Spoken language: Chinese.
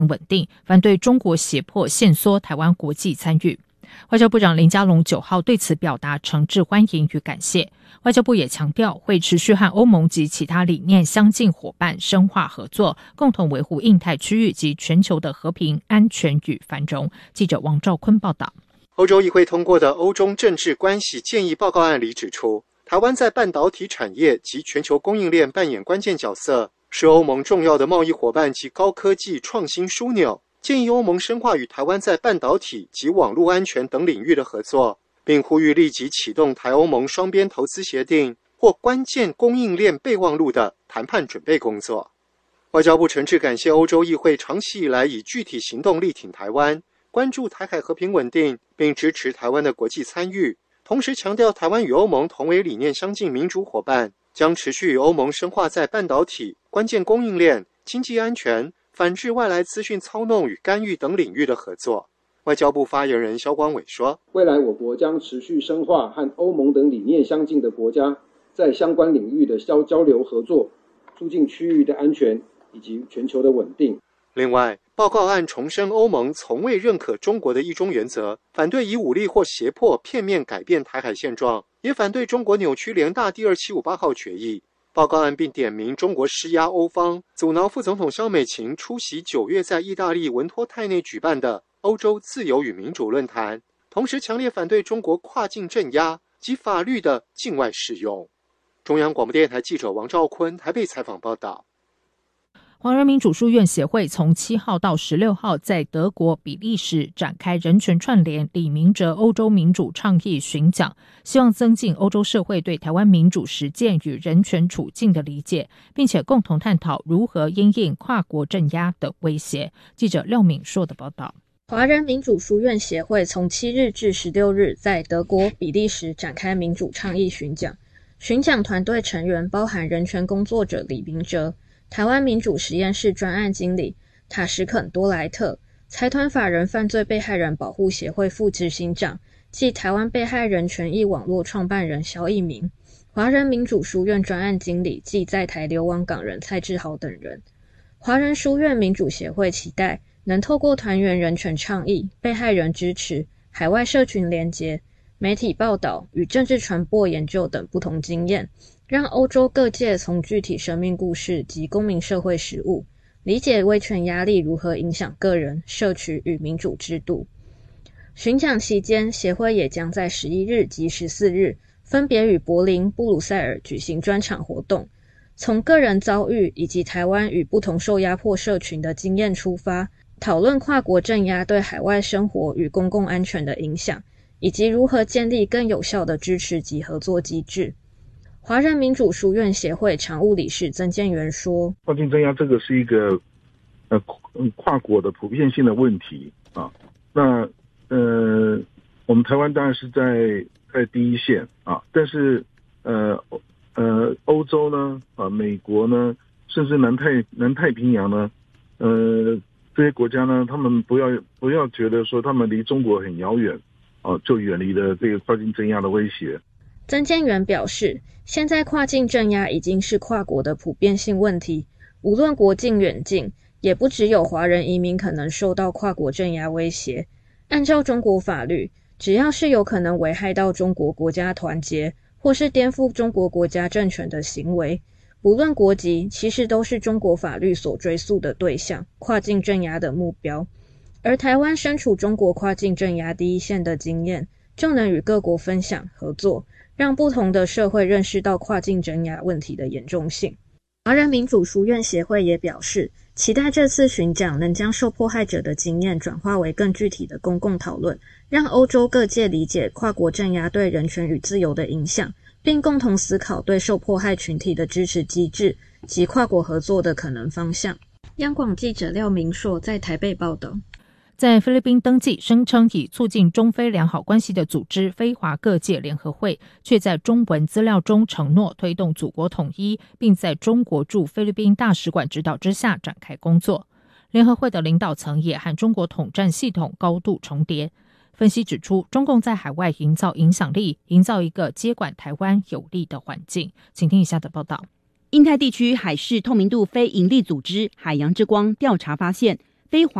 稳定，反对中国胁迫限缩台湾国际参与。外交部长林佳龙9号对此表达诚挚欢迎与感谢。外交部也强调，会持续和欧盟及其他理念相近伙伴深化合作，共同维护印太区域及全球的和平、安全与繁荣。记者王兆坤报道。 欧洲议会通过的欧中政治关系建议报告案里指出，台湾在半导体产业及全球供应链扮演关键角色，是欧盟重要的贸易伙伴及高科技创新枢纽，建议欧盟深化与台湾在半导体及网络安全等领域的合作，并呼吁立即启动台欧盟双边投资协定或关键供应链备忘录的谈判准备工作。外交部诚挚感谢欧洲议会长期以来以具体行动力挺台湾，关注台海和平稳定，并支持台湾的国际参与，同时强调台湾与欧盟同为理念相近民主伙伴，将持续与欧盟深化在半导体、关键供应链、经济安全、反制外来资讯操弄与干预等领域的合作。外交部发言人萧光伟说， 未来我国将持续深化和欧盟等理念相近的国家在相关领域的交流合作，促进区域的安全以及全球的稳定。 另外，报告案重申欧盟从未认可中国的一中原则，反对以武力或胁迫片面改变台海现状，也反对中国扭曲联大第2758号决议。报告案并点名中国施压欧方，阻挠副总统萧美琴出席9月在意大利文托泰内举办的欧洲自由与民主论坛，同时强烈反对中国跨境镇压及法律的境外使用。中央广播电台记者王兆坤台北采访报道。 华人民主书院协会从7号到16号在德国、比利时展开人权串联李明哲欧洲民主倡议巡讲，希望增进欧洲社会对台湾民主实践与人权处境的理解，并且共同探讨如何因应跨国镇压的威胁。记者廖敏硕的报道。 华人民主书院协会从7日至16日在德国、比利时展开民主倡议巡讲，巡讲团队成员包含人权工作者李明哲、台湾民主实验室专案经理塔什肯多莱特、财团法人犯罪被害人保护协会副执行长暨台湾被害人权益网络创办人萧一鸣、华人民主书院专案经理暨在台流亡港人蔡志豪等人。华人书院民主协会期待能透过团员人权倡议、被害人支持、海外社群连结、媒体报道与政治传播研究等不同经验，让欧洲各界从具体生命故事及公民社会实务，理解威权压力如何影响个人、社区与民主制度。巡讲期间，协会也将在11日及14日分别与柏林、布鲁塞尔举行专场活动，从个人遭遇以及台湾与不同受压迫社群的经验出发，讨论跨国镇压对海外生活与公共安全的影响，以及如何建立更有效的支持及合作机制。华人民主书院协会常务理事曾建元说， 跨境镇压这个是一个跨国的普遍性的问题啊。那我们台湾当然是在第一线啊，但是欧洲呢美国呢，甚至南太平洋呢这些国家呢，他们不要觉得说他们离中国很遥远就远离了这个跨境镇压的威胁。 曾建元表示，现在跨境镇压已经是跨国的普遍性问题，无论国境远近，也不只有华人移民可能受到跨国镇压威胁。按照中国法律，只要是有可能危害到中国国家团结或是颠覆中国国家政权的行为，不论国籍，其实都是中国法律所追溯的对象，跨境镇压的目标。而台湾身处中国跨境镇压第一线的经验，就能与各国分享合作，让不同的社会认识到跨境镇压问题的严重性。华人民主书院协会也表示，期待这次巡讲能将受迫害者的经验转化为更具体的公共讨论，让欧洲各界理解跨国镇压对人权与自由的影响，并共同思考对受迫害群体的支持机制及跨国合作的可能方向。央广记者廖明硕在台北报道。 在菲律宾登记声称以促进中菲良好关系的组织非华各界联合会，却在中文资料中承诺推动祖国统一，并在中国驻菲律宾大使馆指导之下展开工作。联合会的领导层也和中国统战系统高度重叠。分析指出，中共在海外营造影响力，营造一个接管台湾有利的环境。请听以下的报道。 印太地区海事透明度非营利组织海洋之光调查发现， 飞华